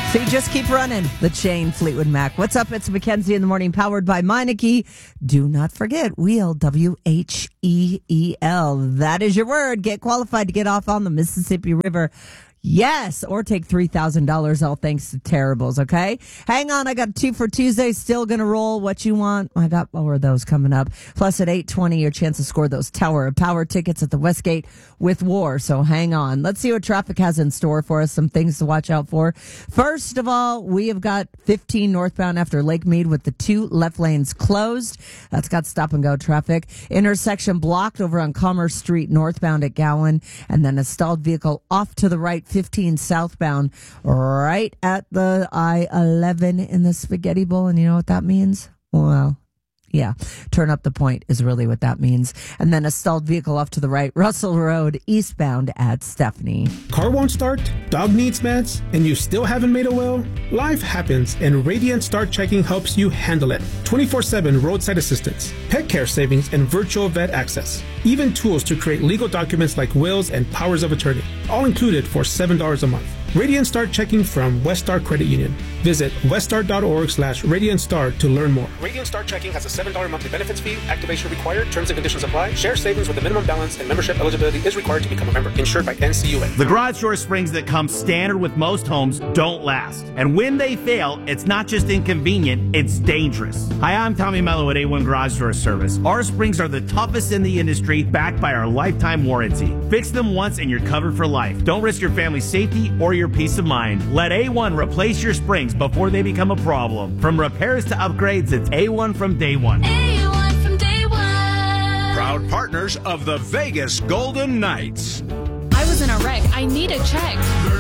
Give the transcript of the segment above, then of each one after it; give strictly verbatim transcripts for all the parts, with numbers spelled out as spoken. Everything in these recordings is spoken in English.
So you just keep running. The Chain, Fleetwood Mac. What's up? It's Mackenzie in the Morning, powered by Meineke. Do not forget, wheel, W H E E L. That is your word. Get qualified to get off on the Mississippi River. Yes, or take three thousand dollars, all thanks to Terribles, okay? Hang on, I got two for Tuesday, still going to roll what you want. I got more of those coming up. Plus at eight twenty, your chance to score those Tower of Power tickets at the Westgate with War, so hang on. Let's see what traffic has in store for us, some things to watch out for. First of all, we have got fifteen northbound after Lake Mead with the two left lanes closed. That's got stop-and-go traffic. Intersection blocked over on Commerce Street northbound at Gowan, and then a stalled vehicle off to the right, fifteen southbound, right at the I eleven in the Spaghetti Bowl. And you know what that means? Well, yeah, turn up the point is really what that means. And then a stalled vehicle off to the right, Russell Road, eastbound at Stephanie. Car won't start, dog needs meds, and you still haven't made a will? Life happens, and Radiant Start Checking helps you handle it. twenty-four seven roadside assistance, pet care savings, and virtual vet access. Even tools to create legal documents like wills and powers of attorney. All included for seven dollars a month. Radiant Start Checking from Westar Credit Union. Visit westar.org slash Radiant Start to learn more. Radiant Start Checking has a seven dollars monthly benefits fee. Activation required. Terms and conditions apply. Share savings with a minimum balance and membership eligibility is required to become a member. Insured by N C U A. The garage door springs that come standard with most homes don't last. And when they fail, it's not just inconvenient, it's dangerous. Hi, I'm Tommy Mello at A one Garage Door Service. Our springs are the toughest in the industry, backed by our lifetime warranty. Fix them once and you're covered for life. Don't risk your family's safety or your peace of mind. Let A one replace your springs before they become a problem. From repairs to upgrades, it's A one from day one. A one from day one. Proud partners of the Vegas Golden Knights. I was in a wreck. I need a check.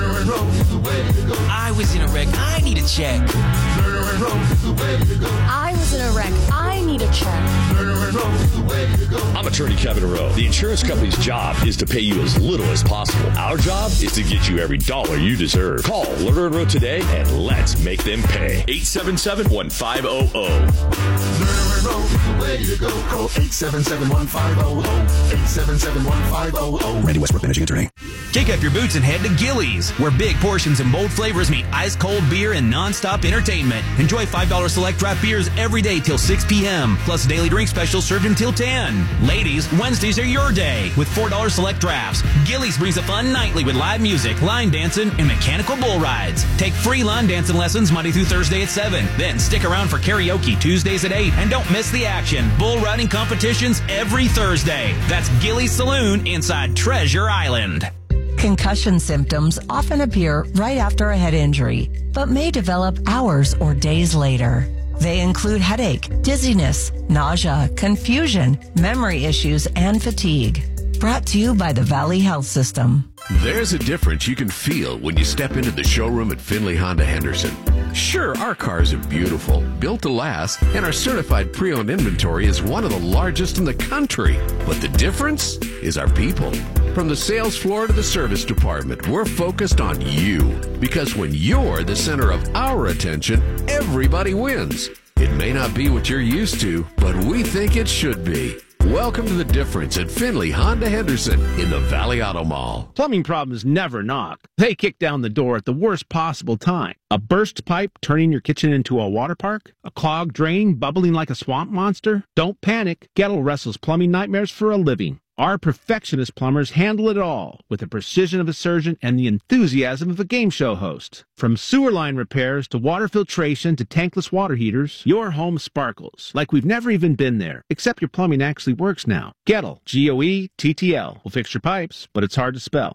I was in a wreck. I need a check. I was in a wreck. I need a check. I'm attorney Kevin Rowe. The insurance company's job is to pay you as little as possible. Our job is to get you every dollar you deserve. Call Lerner and Rowe today and let's make them pay. eight seven seven, one five zero zero. Lerner and Rowe is the way to go. Call eight seven seven, one five zero zero. eight seven seven, one five zero zero. Randy Westbrook, managing attorney. Kick up your boots and head to Gillies, where big portions and bold flavors meet ice-cold beer and non-stop entertainment. Enjoy five dollars select draft beers every day till six p.m., plus daily drink specials served until ten. Ladies, Wednesdays are your day with four dollars select drafts. Gillies brings a fun nightly with live music, line dancing, and mechanical bull rides. Take free line dancing lessons Monday through Thursday at seven. Then stick around for karaoke Tuesdays at eight. And don't miss the action. Bull riding competitions every Thursday. That's Gillies Saloon inside Treasure Island. Concussion symptoms often appear right after a head injury, but may develop hours or days later. They include headache, dizziness, nausea, confusion, memory issues, and fatigue. Brought to you by the Valley Health System. There's a difference you can feel when you step into the showroom at Finley Honda Henderson. Sure, our cars are beautiful, built to last, and our certified pre-owned inventory is one of the largest in the country. But the difference is our people. From the sales floor to the service department, we're focused on you. Because when you're the center of our attention, everybody wins. It may not be what you're used to, but we think it should be. Welcome to The Difference at Finley Honda Henderson in the Valley Auto Mall. Plumbing problems never knock. They kick down the door at the worst possible time. A burst pipe turning your kitchen into a water park? A clogged drain bubbling like a swamp monster? Don't panic. Gettle wrestles plumbing nightmares for a living. Our perfectionist plumbers handle it all with the precision of a surgeon and the enthusiasm of a game show host. From sewer line repairs to water filtration to tankless water heaters, your home sparkles like we've never even been there, except your plumbing actually works now. Gettle, G O E T T L, will fix your pipes, but it's hard to spell.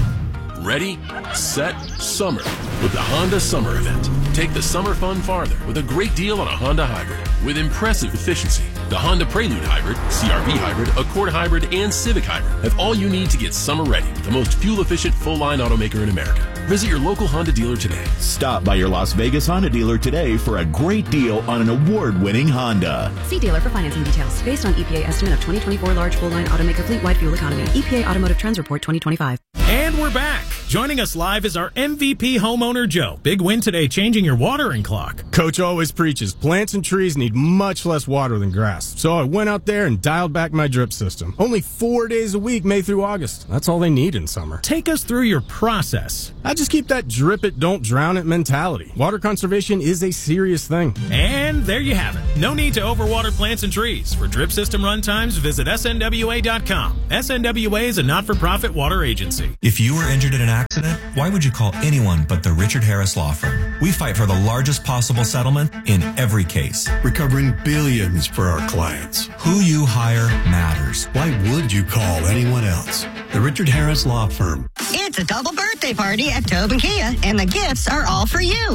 Ready, set, summer with the Honda Summer Event. Take the summer fun farther with a great deal on a Honda Hybrid with impressive efficiency. The Honda Prelude Hybrid, C R V Hybrid, Accord Hybrid, and Civic Hybrid have all you need to get summer ready with the most fuel-efficient full-line automaker in America. Visit your local Honda dealer today. Stop by your Las Vegas Honda dealer today for a great deal on an award-winning Honda. See dealer for financing details. Based on E P A estimate of twenty twenty-four large full-line automaker fleet-wide fuel economy. E P A Automotive Trends Report twenty twenty-five. And we're back. Joining us live is our M V P homeowner, Joe. Big win today, changing your watering clock. Coach always preaches plants and trees need much less water than grass. So I went out there and dialed back my drip system. Only four days a week, May through August. That's all they need in summer. Take us through your process. I just keep that drip it, don't drown it mentality. Water conservation is a serious thing. And there you have it. No need to overwater plants and trees. For drip system run times, visit S N W A dot com. S N W A is a not-for-profit water agency. If you were injured in an accident, why would you call anyone but the Richard Harris Law Firm? We fight for the largest possible settlement in every case. Recovering billions for our clients. Who you hire matters. Why would you call anyone else? The Richard Harris Law Firm. It's a double birthday party at Tobin Kia, and the gifts are all for you.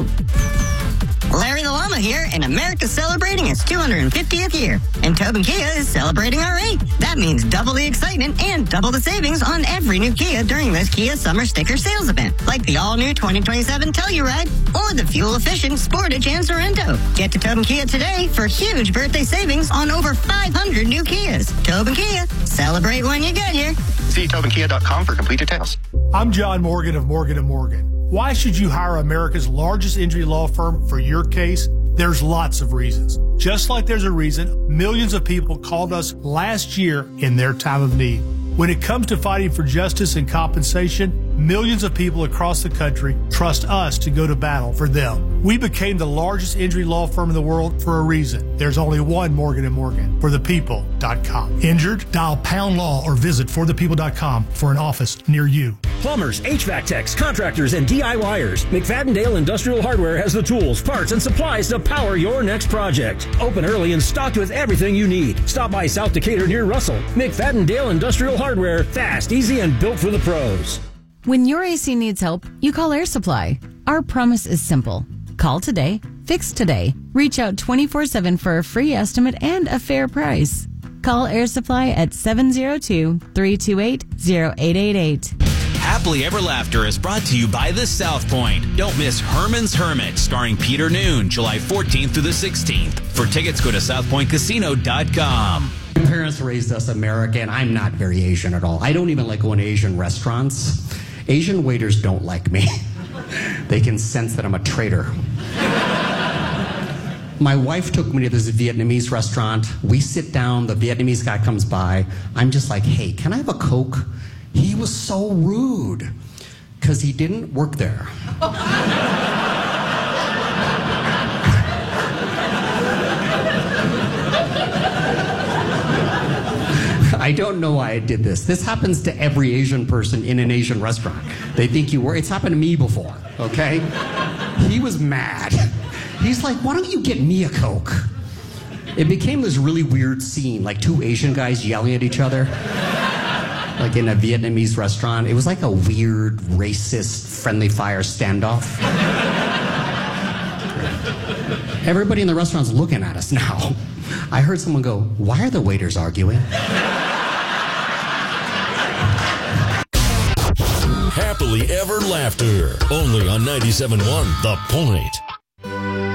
Larry the Llama here, and America's celebrating its two hundred fiftieth year. And Tobin Kia is celebrating our eighth. That means double the excitement and double the savings on every new Kia during this Kia Summer Sticker Sales event. Like the all-new twenty twenty-seven Telluride or the fuel-efficient Sportage and Sorento. Get to Tobin Kia today for huge birthday savings on over five hundred new Kias. Tobin Kia, celebrate when you get here. See Tobin Kia dot com for complete details. I'm John Morgan of Morgan and Morgan. Why should you hire America's largest injury law firm for your case? There's lots of reasons. Just like there's a reason millions of people called us last year in their time of need. When it comes to fighting for justice and compensation, millions of people across the country trust us to go to battle for them. We became the largest injury law firm in the world for a reason. There's only one Morgan and Morgan, for the people dot com. Injured? Dial pound law or visit for the people dot com for an office near you. Plumbers, H V A C techs, contractors, and D I Y ers. McFadden-Dale Industrial Hardware has the tools, parts, and supplies to power your next project. Open early and stocked with everything you need. Stop by South Decatur near Russell. McFadden-Dale Industrial Hardware. Fast, easy, and built for the pros. When your A C needs help, you call Air Supply. Our promise is simple. Call today, fix today. Reach out twenty-four seven for a free estimate and a fair price. Call Air Supply at seven zero two, three two eight, zero eight eight eight. Happily Ever Laughter is brought to you by the South Point. Don't miss Herman's Hermit, starring Peter Noon, July fourteenth through the sixteenth. For tickets, go to south point casino dot com. My parents raised us American. I'm not very Asian at all. I don't even like going to Asian restaurants. Asian waiters don't like me. They can sense that I'm a traitor. My wife took me to this Vietnamese restaurant. We sit down, the Vietnamese guy comes by. I'm just like, hey, can I have a Coke? He was so rude because he didn't work there. I don't know why I did this. This happens to every Asian person in an Asian restaurant. They think you were. It's happened to me before, okay? He was mad. He's like, why don't you get me a Coke? It became this really weird scene, like two Asian guys yelling at each other, like in a Vietnamese restaurant. It was like a weird, racist, friendly fire standoff. Everybody in the restaurant's looking at us now. I heard someone go, why are the waiters arguing? Happily Ever Laughter, only on ninety-seven point one The Point.